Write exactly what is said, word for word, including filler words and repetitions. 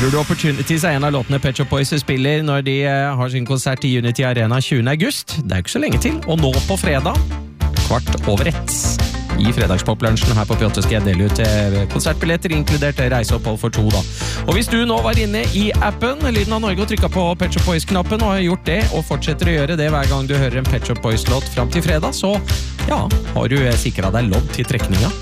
Tror du Opportunities er en av låtene Pet Shop Boys spiller når de har sin konsert i Unity Arena tjuende august? Det er jo ikke så lenge til, og nå på fredag, kvart over ett. I fredagspoplunsjen her på P åtte skal jeg dele ut konsertbilletter, inkludert reiseopphold for to da. Og hvis du nå var inne i appen, Lyden av Norge, og trykket på Pet Shop Boys-knappen, og har gjort det, og fortsetter å gjøre det hver gang du hører en Pet Shop Boys-låt frem til fredag, så ja, har du sikret deg lodd til trekninga.